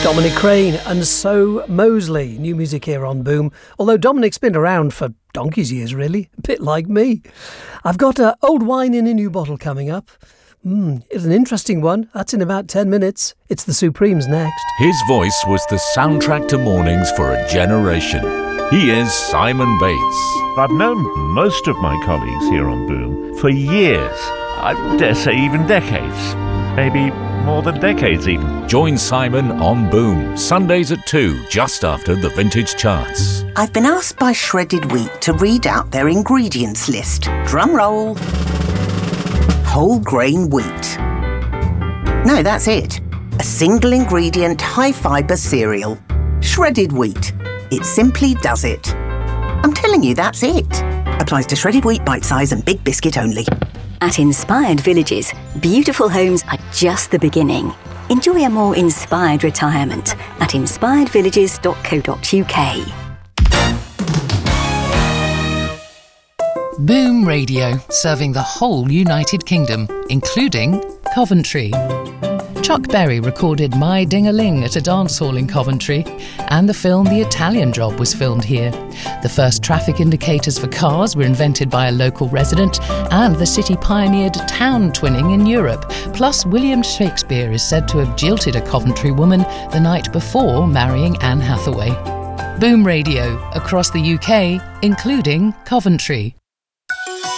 Dominic Crane and So Mosley. New music here on Boom. Although Dominic's been around for donkey's years, really. A bit like me. I've got old wine in a new bottle coming up. It's an interesting one. That's in about 10 minutes. It's the Supremes next. His voice was the soundtrack to mornings for a generation. He is Simon Bates. I've known most of my colleagues here on Boom for years. I dare say even decades. Maybe more than decades even. Join Simon on Boom, Sundays at 2, just after the Vintage Charts. I've been asked by Shredded Wheat to read out their ingredients list. Drum roll. Whole grain wheat. No, that's it. A single ingredient, high fibre cereal. Shredded wheat. It simply does it. I'm telling you, that's it. Applies to shredded wheat, bite size and big biscuit only. At Inspired Villages, beautiful homes are just the beginning. Enjoy a more inspired retirement at inspiredvillages.co.uk. Boom Radio, serving the whole United Kingdom, including Coventry. Chuck Berry recorded My Ding-a-Ling at a dance hall in Coventry, and the film The Italian Job was filmed here. The first traffic indicators for cars were invented by a local resident, and the city pioneered town twinning in Europe. Plus, William Shakespeare is said to have jilted a Coventry woman the night before marrying Anne Hathaway. Boom Radio, across the UK, including Coventry.